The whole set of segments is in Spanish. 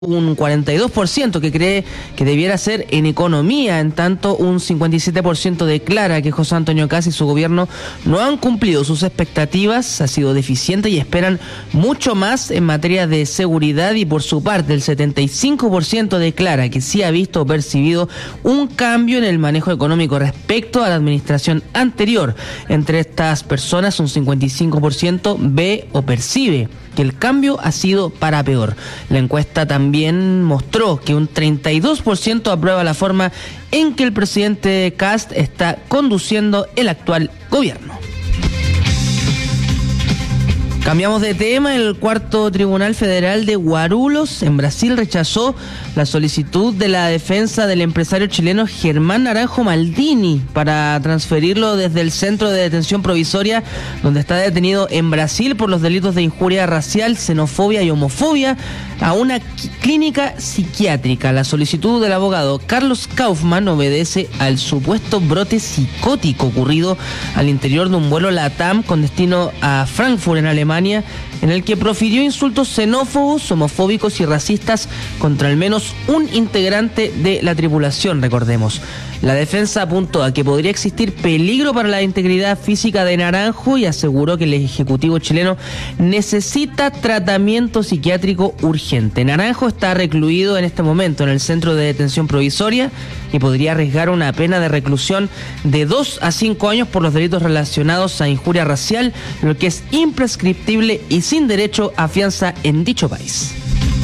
un 42% que cree que debiera ser en economía, en tanto un 57% declara que José Antonio Kast y su gobierno no han cumplido sus expectativas, ha sido deficiente y esperan mucho más en materia de seguridad, y por su parte el 75% declara que sí ha visto o percibido un cambio en el manejo económico respecto a la administración anterior. Entre estas personas un 55% ve o percibe que el cambio ha sido para peor. La encuesta también mostró que un 32% aprueba la forma en que el presidente Kast está conduciendo el actual gobierno. Cambiamos de tema. El cuarto Tribunal Federal de Guarulhos, en Brasil, rechazó la solicitud de la defensa del empresario chileno Germán Naranjo Maldini para transferirlo desde el centro de detención provisoria donde está detenido en Brasil por los delitos de injuria racial, xenofobia y homofobia a una clínica psiquiátrica. La solicitud del abogado Carlos Kaufmann obedece al supuesto brote psicótico ocurrido al interior de un vuelo LATAM con destino a Frankfurt, en Alemania, en el que profirió insultos xenófobos, homofóbicos y racistas contra al menos un integrante de la tripulación, recordemos. La defensa apuntó a que podría existir peligro para la integridad física de Naranjo y aseguró que el Ejecutivo chileno necesita tratamiento psiquiátrico urgente. Naranjo está recluido en este momento en el centro de detención provisoria y podría arriesgar una pena de reclusión de 2 a 5 años por los delitos relacionados a injuria racial, lo que es imprescriptible y sin derecho a fianza en dicho país.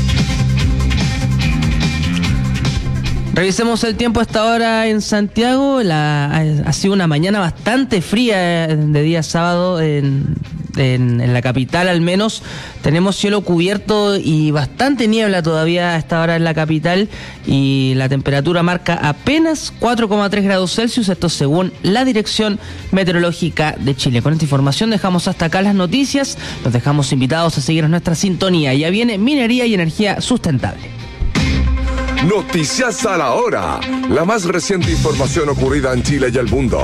Revisemos el tiempo a esta hora en Santiago. Ha sido una mañana bastante fría de día sábado en la capital, al menos. Tenemos cielo cubierto y bastante niebla todavía a esta hora en la capital, y la temperatura marca apenas 4,3 grados Celsius, esto según la Dirección Meteorológica de Chile. Con esta información dejamos hasta acá las noticias, los dejamos invitados a seguir en nuestra sintonía. Ya viene Minería y Energía Sustentable. Noticias a la hora, la más reciente información ocurrida en Chile y el mundo.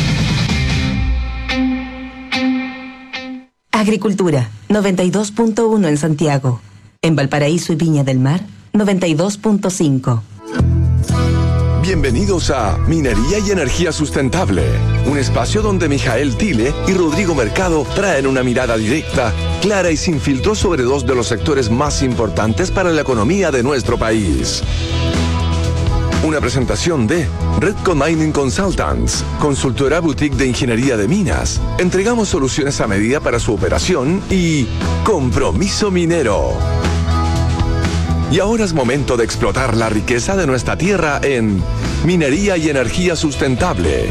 Agricultura, 92.1 en Santiago. En Valparaíso y Viña del Mar, 92.5. Bienvenidos a Minería y Energía Sustentable, un espacio donde Mijael Tile y Rodrigo Mercado traen una mirada directa, clara y sin filtro sobre dos de los sectores más importantes para la economía de nuestro país. Una presentación de Redco Mining Consultants, consultora boutique de ingeniería de minas. Entregamos soluciones a medida para su operación y Compromiso Minero. Y ahora es momento de explotar la riqueza de nuestra tierra en Minería y Energía Sustentable.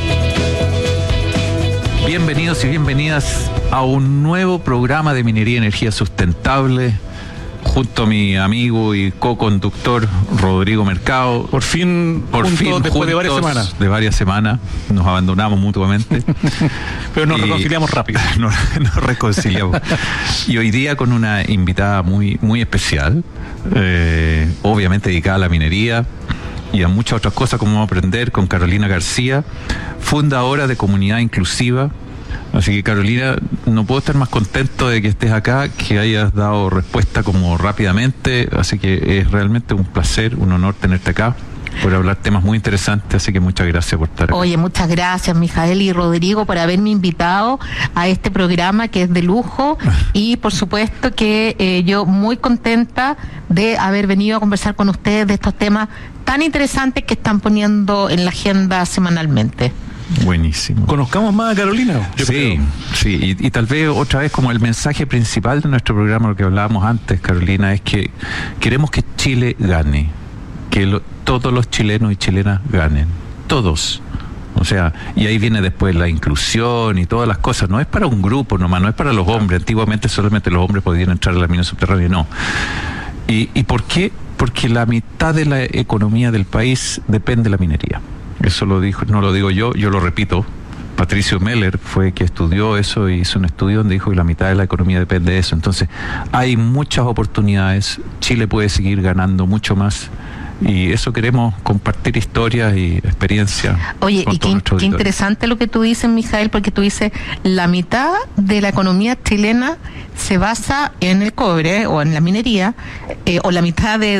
Bienvenidos y bienvenidas a un nuevo programa de Minería y Energía Sustentable, junto a mi amigo y co-conductor Rodrigo Mercado. Por fin después de varias semanas. Nos abandonamos mutuamente. Pero nos reconciliamos rápido. Nos reconciliamos. Y hoy día con una invitada muy, muy especial, obviamente dedicada a la minería y a muchas otras cosas, como vamos a aprender con Carolina García, fundadora de Comunidad Inclusiva. Así que, Carolina, no puedo estar más contento de que estés acá, que hayas dado respuesta como rápidamente, así que es realmente un placer, un honor tenerte acá, por hablar temas muy interesantes, así que muchas gracias por estar acá. Oye, muchas gracias, Mijael y Rodrigo, por haberme invitado a este programa que es de lujo, y por supuesto que yo muy contenta de haber venido a conversar con ustedes de estos temas tan interesantes que están poniendo en la agenda semanalmente. Buenísimo. Conozcamos más a Carolina. Sí, y tal vez otra vez como el mensaje principal de nuestro programa, lo que hablábamos antes, Carolina, es que queremos que Chile gane, que todos los chilenos y chilenas ganen, todos. O sea, y ahí viene después la inclusión y todas las cosas. No es para un grupo nomás, no es para los hombres. Antiguamente solamente los hombres podían entrar a la mina subterránea, no. ¿Y por qué? Porque la mitad de la economía del país depende de la minería. Eso lo dijo, no lo digo yo lo repito. Patricio Meller fue que estudió eso y hizo un estudio donde dijo que la mitad de la economía depende de eso. Entonces, hay muchas oportunidades. Chile puede seguir ganando mucho más Y eso queremos compartir historias y experiencias. Oye, y qué interesante lo que tú dices, Mijael, porque tú dices, la mitad de la economía chilena se basa en el cobre o en la minería, o la mitad de